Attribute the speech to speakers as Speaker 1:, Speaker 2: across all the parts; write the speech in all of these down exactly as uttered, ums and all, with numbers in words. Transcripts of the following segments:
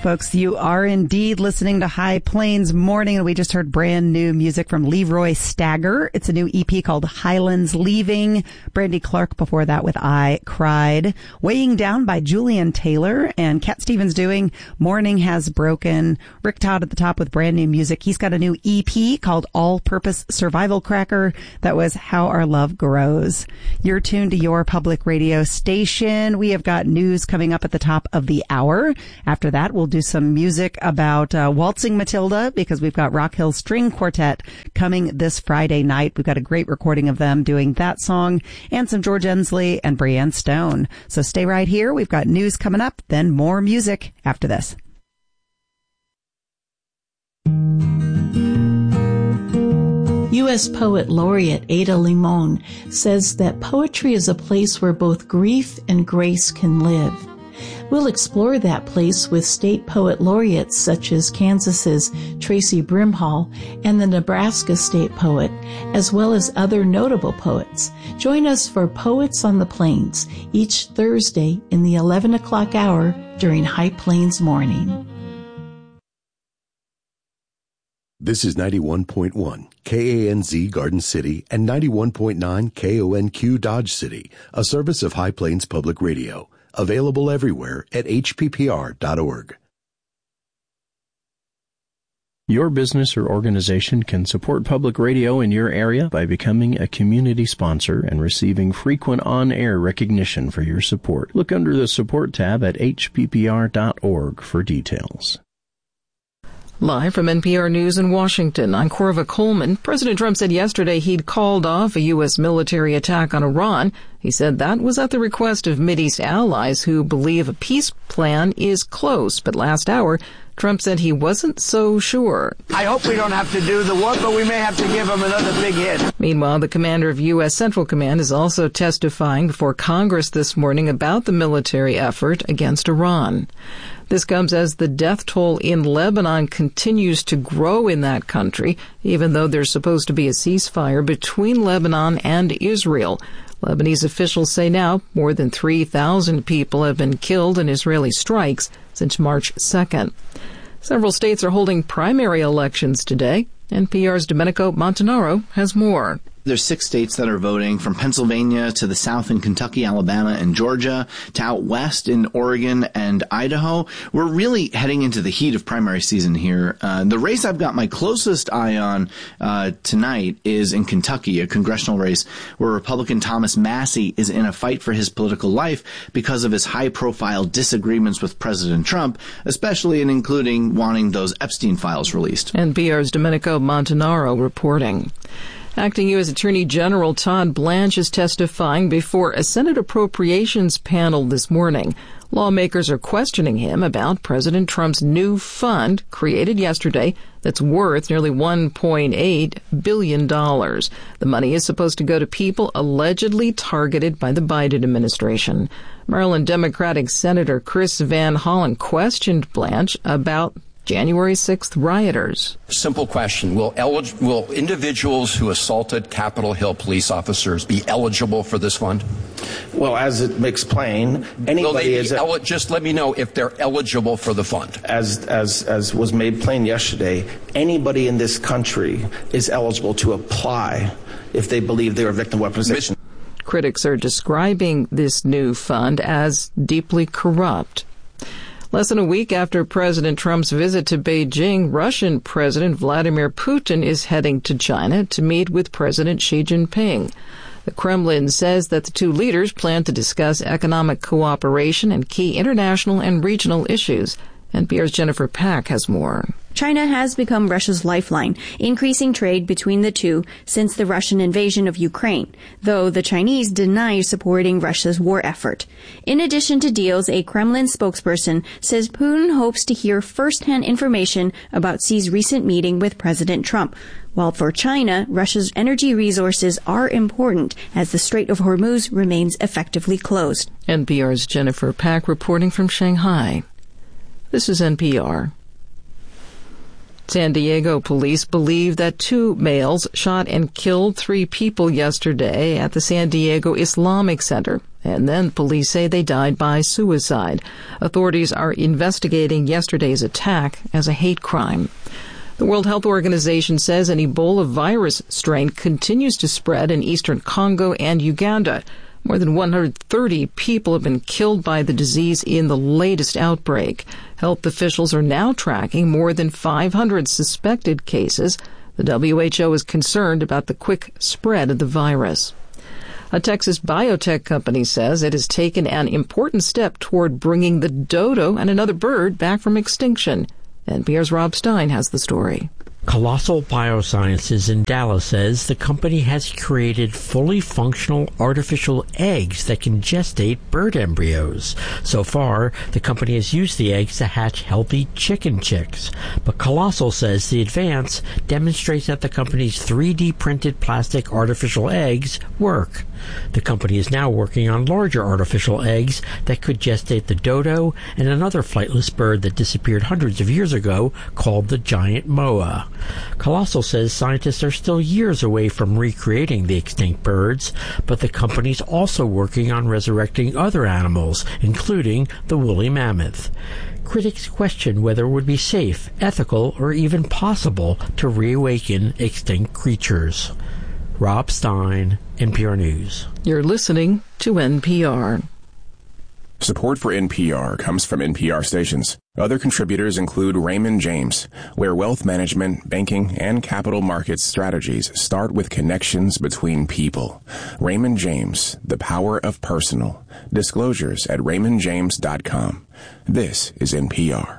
Speaker 1: folks. You are indeed listening to High Plains Morning, and we just heard brand new music from Leroy Stagger. It's a new E P called Highlands Leaving. Brandy Clark before that with I Cried. Weighing Down by Julian Taylor, and Cat Stevens doing Morning Has Broken. Rick Todd at the top with brand new music. He's got a new E P called All Purpose Survival Cracker. That was How Our Love Grows. You're tuned to your public radio station. We have got news coming up at the top of the hour. After that, we'll do some music about uh, Waltzing Matilda, because we've got Rock Hill String Quartet coming this Friday night. We've got a great recording of them doing that song, and some George Ensley and Brianne Stone. So stay right here. We've got news coming up, then more music after this.
Speaker 2: U S Poet Laureate Ada Limon says that poetry is a place where both grief and grace can live. We'll explore that place with state poet laureates such as Kansas's Tracy Brimhall and the Nebraska state poet, as well as other notable poets. Join us for Poets on the Plains each Thursday in the eleven o'clock hour during High Plains Morning.
Speaker 3: This is ninety-one point one K A N Z Garden City and ninety-one point nine K O N Q Dodge City, a service of High Plains Public Radio. Available everywhere at H P P R dot org.
Speaker 4: Your business or organization can support public radio in your area by becoming a community sponsor and receiving frequent on-air recognition for your support. Look under the Support tab at H P P R dot org for details.
Speaker 5: Live from N P R News in Washington, I'm Corva Coleman. President Trump said yesterday he'd called off a U S military attack on Iran. He said that was at the request of Mideast allies who believe a peace plan is close. But last hour, Trump said he wasn't so sure.
Speaker 6: I hope we don't have to do the work, but we may have to give him another big hit.
Speaker 5: Meanwhile, the commander of U S Central Command is also testifying before Congress this morning about the military effort against Iran. This comes as the death toll in Lebanon continues to grow in that country, even though there's supposed to be a ceasefire between Lebanon and Israel. Lebanese officials say now more than three thousand people have been killed in Israeli strikes since March second. Several states are holding primary elections today. N P R's Domenico Montanaro has more.
Speaker 7: There's six states that are voting, from Pennsylvania to the south in Kentucky, Alabama, and Georgia, to out west in Oregon and Idaho. We're really heading into the heat of primary season here. Uh, the race I've got my closest eye on uh, tonight is in Kentucky, a congressional race where Republican Thomas Massie is in a fight for his political life because of his high-profile disagreements with President Trump, especially in including wanting those Epstein files released.
Speaker 5: N P R's Domenico Montanaro reporting. Acting U S Attorney General Todd Blanche is testifying before a Senate Appropriations panel this morning. Lawmakers are questioning him about President Trump's new fund created yesterday that's worth nearly one point eight billion dollars. The money is supposed to go to people allegedly targeted by the Biden administration. Maryland Democratic Senator Chris Van Hollen questioned Blanche about January sixth rioters.
Speaker 8: Simple question. Will, elig- will individuals who assaulted Capitol Hill police officers be eligible for this fund?
Speaker 9: Well, as it makes plain, anybody is...
Speaker 8: El- just let me know if they're eligible for the fund.
Speaker 9: As, as, as was made plain yesterday, anybody in this country is eligible to apply if they believe they're a victim of weaponization.
Speaker 5: Critics are describing this new fund as deeply corrupt. Less than a week after President Trump's visit to Beijing, Russian President Vladimir Putin is heading to China to meet with President Xi Jinping. The Kremlin says that the two leaders plan to discuss economic cooperation and key international and regional issues. N P R's Jennifer Pack has more.
Speaker 10: China has become Russia's lifeline, increasing trade between the two since the Russian invasion of Ukraine, though the Chinese deny supporting Russia's war effort. In addition to deals, a Kremlin spokesperson says Putin hopes to hear first-hand information about Xi's recent meeting with President Trump. While for China, Russia's energy resources are important as the Strait of Hormuz remains effectively closed.
Speaker 5: N P R's Jennifer Pack reporting from Shanghai. This is N P R. San Diego police believe that two males shot and killed three people yesterday at the San Diego Islamic Center. and then police say they died by suicide. Authorities are investigating yesterday's attack as a hate crime. The World Health Organization says an Ebola virus strain continues to spread in eastern Congo and Uganda. More than one hundred thirty people have been killed by the disease in the latest outbreak. Health officials are now tracking more than five hundred suspected cases. The W H O is concerned about the quick spread of the virus. A Texas biotech company says it has taken an important step toward bringing the dodo and another bird back from extinction. N P R's Rob Stein has the story.
Speaker 11: Colossal Biosciences in Dallas says the company has created fully functional artificial eggs that can gestate bird embryos. So far, the company has used the eggs to hatch healthy chicken chicks. But Colossal says the advance demonstrates that the company's three D printed plastic artificial eggs work. The company is now working on larger artificial eggs that could gestate the dodo and another flightless bird that disappeared hundreds of years ago called the giant moa. Colossal says scientists are still years away from recreating the extinct birds, but the company's also working on resurrecting other animals, including the woolly mammoth. Critics question whether it would be safe, ethical, or even possible to reawaken extinct creatures. Rob Stein, N P R News.
Speaker 5: You're listening to N P R.
Speaker 12: Support for N P R comes from N P R stations. Other contributors include Raymond James, where wealth management, banking, and capital markets strategies start with connections between people. Raymond James, the power of personal. Disclosures at raymond james dot com. This is N P R.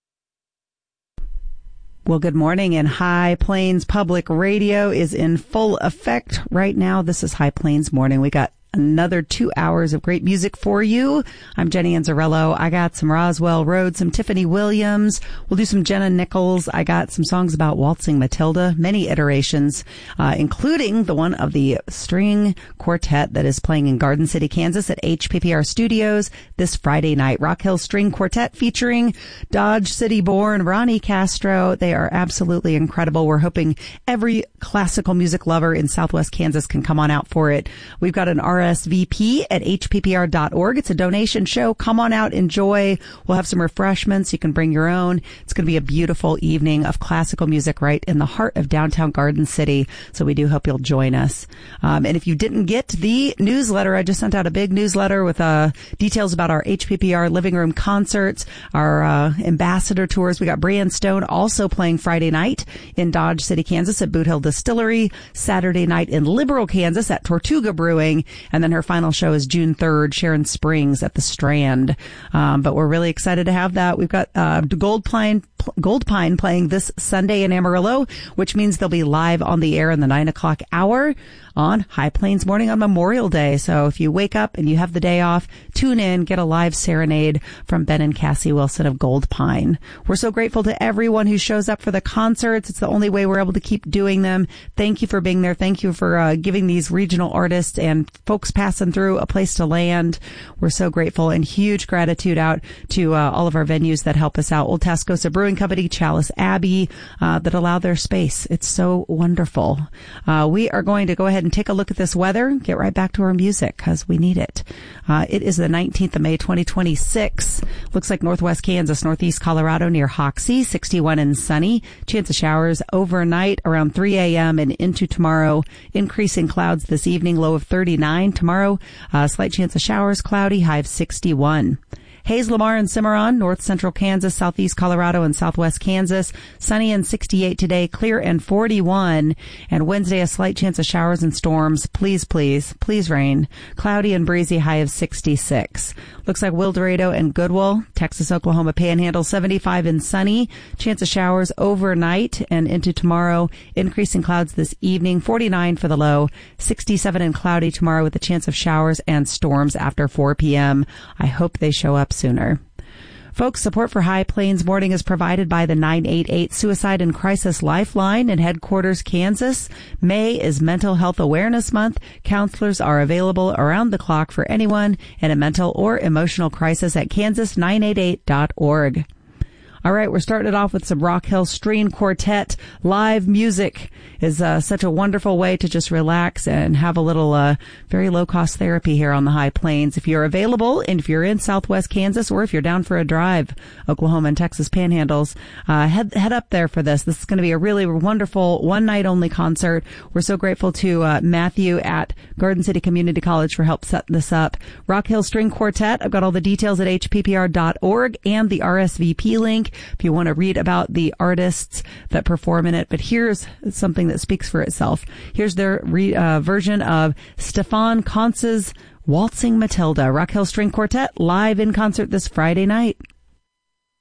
Speaker 1: Well, good morning, and High Plains Public Radio is in full effect right now. This is High Plains Morning. We got another two hours of great music for you. I'm Jenny Anzarello. I got some Roswell Road, some Tiffany Williams. We'll do some Jenna Nichols. I got some songs about Waltzing Matilda, many iterations, uh, including the one of the string quartet that is playing in Garden City, Kansas at H P P R Studios this Friday night. Rock Hill String Quartet featuring Dodge City born Ronnie Castro. They are absolutely incredible. We're hoping every classical music lover in Southwest Kansas can come on out for it. We've got an R S V P at H P P R dot org. It's a donation show. Come on out, enjoy. We'll have some refreshments. You can bring your own. It's going to be a beautiful evening of classical music right in the heart of downtown Garden City. So we do hope you'll join us. Um, and if you didn't get the newsletter, I just sent out a big newsletter with uh, details about our H P P R living room concerts, our uh, ambassador tours. We got Brian Stone also playing Friday night in Dodge City, Kansas at Boot Hill Distillery, Saturday night in Liberal, Kansas at Tortuga Brewing, and then her final show is June third, Sharon Springs at the Strand. Um, but we're really excited to have that. We've got uh, Gold Pine, Gold Pine playing this Sunday in Amarillo, which means they'll be live on the air in the nine o'clock hour on High Plains Morning on Memorial Day. So if you wake up and you have the day off, tune in, get a live serenade from Ben and Cassie Wilson of Gold Pine. We're so grateful to everyone who shows up for the concerts. It's the only way we're able to keep doing them. Thank you for being there. Thank you for uh, giving these regional artists and folks passing through a place to land. We're so grateful, and huge gratitude out to uh, all of our venues that help us out. Old Tascosa Brewing Company, Chalice Abbey, uh, that allow their space. It's so wonderful. Uh, we are going to go ahead and take a look at this weather, get right back to our music because we need it. Uh, it is the nineteenth of May, twenty twenty-six. Looks like northwest Kansas, northeast Colorado near Hoxie, sixty-one and sunny. Chance of showers overnight around three a.m. and into tomorrow. Increasing clouds this evening, low of thirty-nine. Tomorrow, uh, slight chance of showers, cloudy, high of sixty-one. Hayes, Lamar, and Cimarron, north central Kansas, southeast Colorado, and southwest Kansas. Sunny and sixty-eight today, clear and forty-one. And Wednesday, a slight chance of showers and storms. Please, please, please rain. Cloudy and breezy, high of sixty-six. Looks like Wildorado and Goodwill, Texas, Oklahoma Panhandle, seventy-five and sunny. Chance of showers overnight and into tomorrow. Increasing clouds this evening, forty-nine for the low. sixty-seven and cloudy tomorrow with a chance of showers and storms after four p.m. I hope they show up sooner. Folks, support for High Plains Morning is provided by the nine eight eight Suicide and Crisis Lifeline in Headquarters, Kansas. May is Mental Health Awareness Month. Counselors are available around the clock for anyone in a mental or emotional crisis at kansas nine eight eight dot org. All right, we're starting it off with some Rock Hill String Quartet. Live music is uh, such a wonderful way to just relax and have a little uh, very low-cost therapy here on the High Plains. If you're available, and if you're in southwest Kansas, or if you're down for a drive, Oklahoma and Texas panhandles, uh, head head up there for this. This is going to be a really wonderful one-night-only concert. We're so grateful to uh, Matthew at Garden City Community College for help setting this up. Rock Hill String Quartet, I've got all the details at H P P R dot org and the R S V P link if you want to read about the artists that perform in it. But here's something that speaks for itself. Here's their re, uh, version of Stefan Kontz's Waltzing Matilda. Rock Hill String Quartet live in concert this Friday night.